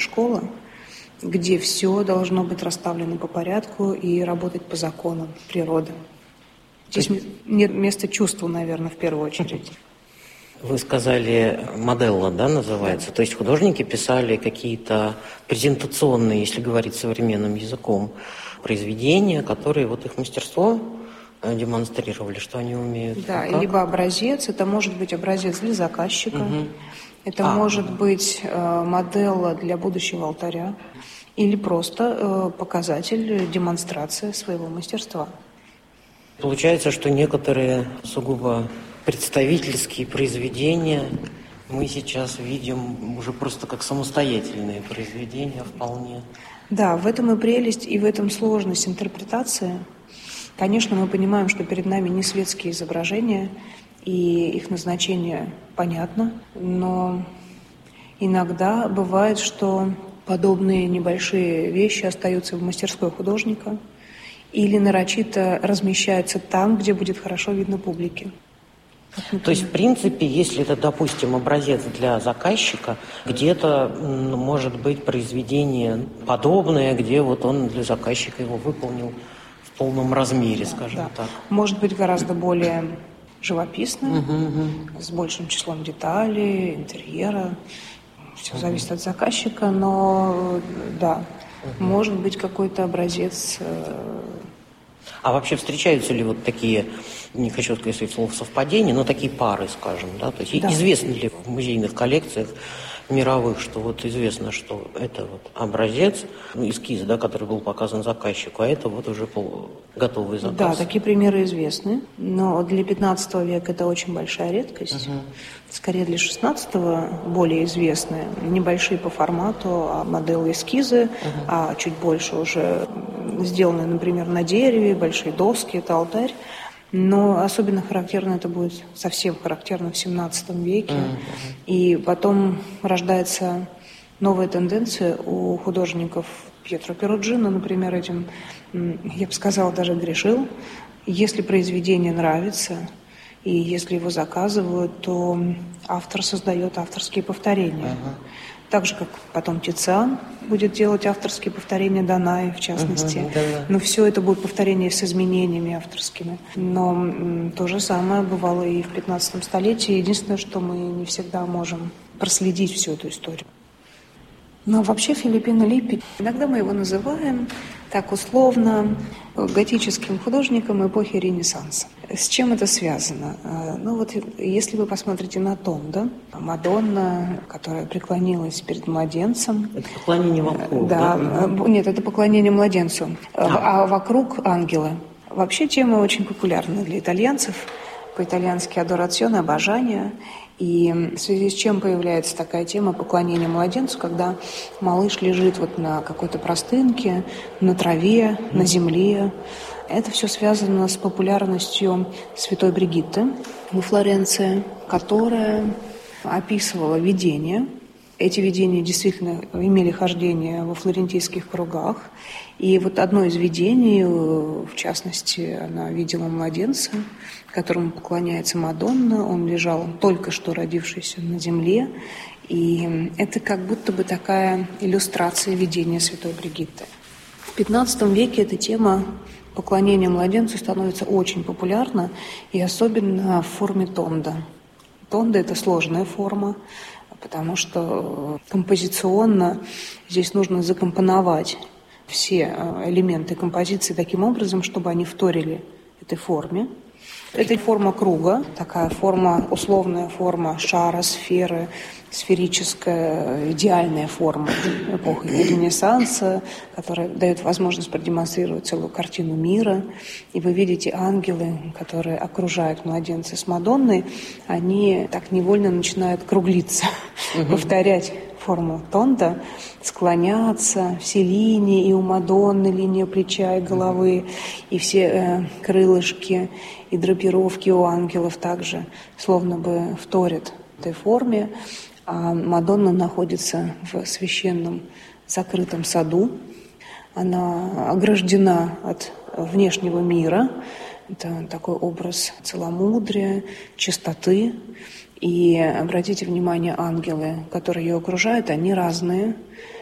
школа, где все должно быть расставлено по порядку и работать по законам природы. Здесь нет места чувству, наверное, в первую очередь. Вы сказали, моделла, да, называется? Да. То есть художники писали какие-то презентационные, если говорить современным языком, произведения, которые вот их мастерство демонстрировали, что они умеют. Да, либо образец, это может быть образец для заказчика, это может быть модель для будущего алтаря, или просто показатель, демонстрация своего мастерства. Получается, что некоторые сугубо представительские произведения мы сейчас видим уже просто как самостоятельные произведения вполне. Да, в этом и прелесть, и в этом сложность интерпретации. Конечно, мы понимаем, что перед нами не светские изображения, и их назначение понятно, но иногда бывает, что подобные небольшие вещи остаются в мастерской художника или нарочито размещаются там, где будет хорошо видно публике. То есть, в принципе, если это, допустим, образец для заказчика, где-то может быть произведение подобное, где вот он для заказчика его выполнил в полном размере, скажем так. Может быть гораздо более живописное, с большим числом деталей, интерьера. Все зависит от заказчика, но да, может быть какой-то образец. А вообще встречаются ли вот такие, не хочу сказать слово совпадения, но такие пары, скажем, да? То есть известно ли в музейных коллекциях мировых, что вот известно, что это вот образец, эскиз, да, который был показан заказчику, а это вот уже готовый заказ? Да, такие примеры известны, но для 15 века это очень большая редкость. Скорее для 16-го более известные, небольшие по формату, модели эскизы, а чуть больше уже сделаны, например, на дереве, большие доски, это алтарь. Но особенно характерно это будет, совсем характерно в 17 веке. И потом рождается новая тенденция у художников. Пьетро Перуджино, например, этим, я бы сказала, даже грешил. Если произведение нравится, и если его заказывают, то автор создает авторские повторения. Так же, как потом Тициан будет делать авторские повторения Данаи, в частности. Но все это будет повторения с изменениями авторскими. Но то же самое бывало и в 15 столетии. Единственное, что мы не всегда можем проследить всю эту историю. Но вообще Филиппино Липпи, иногда мы его называем так условно готическим художником эпохи Ренессанса. С чем это связано? Ну вот если вы посмотрите на Тондо, Мадонна, которая преклонилась перед младенцем. Это поклонение вокруг, да? Нет, это поклонение младенцу, а вокруг ангелы. Вообще тема очень популярна для итальянцев. По-итальянски адорационе, обожание. И в связи с чем появляется такая тема поклонения младенцу, когда малыш лежит вот на какой-то простынке, на траве, на земле. Это все связано с популярностью святой Бригитты во Флоренции, которая описывала видения. Эти видения действительно имели хождение во флорентийских кругах. И вот одно из видений, в частности, она видела младенца, которому поклоняется Мадонна. Он лежал только что родившийся на земле. И это как будто бы такая иллюстрация видения святой Бригитты. В XV веке эта тема поклонения младенцу становится очень популярна, и особенно в форме тондо. Тондо – это сложная форма, потому что композиционно здесь нужно закомпоновать все элементы композиции таким образом, чтобы они вторили этой форме. Это форма круга, такая форма, условная форма шара, сферы, сферическая, идеальная форма эпохи Ренессанса, которая дает возможность продемонстрировать целую картину мира. И вы видите ангелы, которые окружают младенца с Мадонной, они так невольно начинают круглиться, повторять форму Тондо, склоняться, все линии, и у Мадонны линия плеча и головы, и все крылышки, и драпировки у ангелов также словно бы вторят этой форме. А Мадонна находится в священном закрытом саду. Она ограждена от внешнего мира. Это такой образ целомудрия, чистоты. И обратите внимание, ангелы, которые ее окружают, они разные.